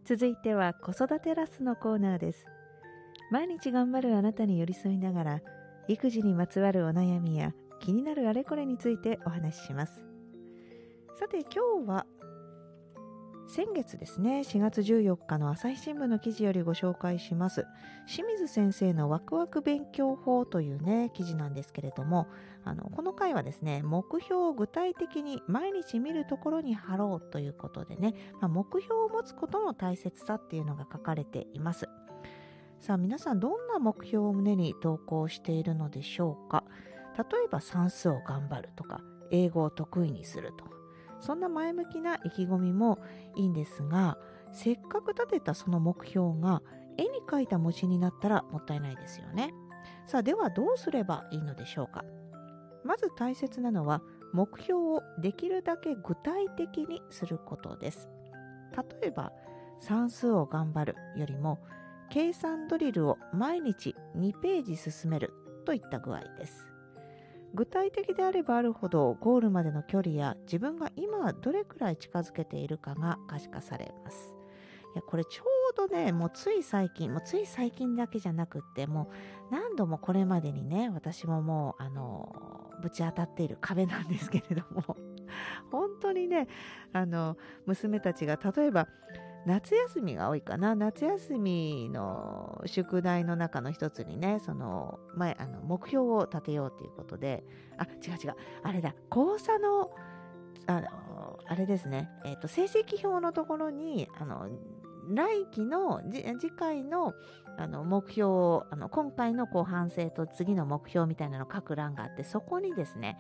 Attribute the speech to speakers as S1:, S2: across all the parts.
S1: 続いては子育てラスのコーナーです。毎日頑張るあなたに寄り添いながら、育児にまつわるお悩みや気になるあれこれについてお話しします。さて今日は先月ですね、4月14日の朝日新聞の記事よりご紹介します。清水先生のワクワク勉強法というね、記事なんですけれども、この回はですね、目標を具体的に毎日見るところに貼ろうということでね、目標を持つことの大切さっていうのが書かれています。さあ皆さんどんな目標を胸に投稿しているのでしょうか。例えば算数を頑張るとか、英語を得意にするとか、そんな前向きな意気込みもいいんですが、せっかく立てたその目標が絵に描いた文字になったらもったいないですよね。さあではどうすればいいのでしょうか。まず大切なのは目標をできるだけ具体的にすることです。例えば算数を頑張るよりも計算ドリルを毎日2ページ進めるといった具合です。具体的であればあるほどゴールまでの距離や自分が今どれくらい近づけているかが可視化されます。いやこれちょうどね、もうつい最近だけじゃなくってもう何度もこれまでにね、私ももうぶち当たっている壁なんですけれども本当にね、娘たちが例えば夏休みが多いかな。夏休みの宿題の中の一つにね、目標を立てようということで、違う。あれだ、講座の、あれですね、成績表のところに、来期の、次回の、目標を、今回の反省と次の目標みたいなのを書く欄があって、そこにですね、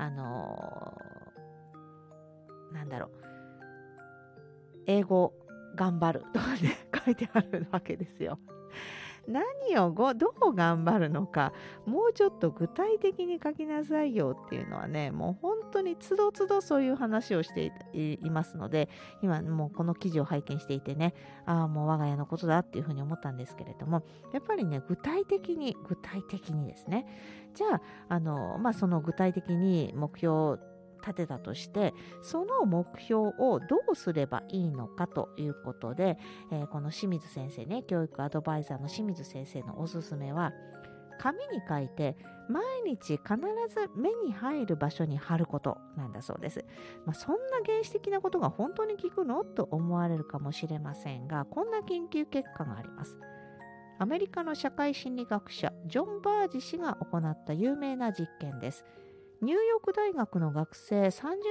S1: 英語頑張るとかね書いてあるわけですよ。どう頑張るのか、もうちょっと具体的に書きなさいよっていうのはね、もう本当につどつどそういう話をしていますので、今もうこの記事を拝見していてね、もう我が家のことだっていうふうに思ったんですけれども、やっぱりね、具体的にですね、じゃあ、その具体的に目標を立てたとして、その目標をどうすればいいのかということで、この清水先生ね、教育アドバイザーの清水先生のおすすめは、紙に書いて毎日必ず目に入る場所に貼ることなんだそうです。そんな原始的なことが本当に効くのと思われるかもしれませんが、こんな研究結果があります。アメリカの社会心理学者ジョン・バージ氏が行った有名な実験です。ニューヨーク大学の学生30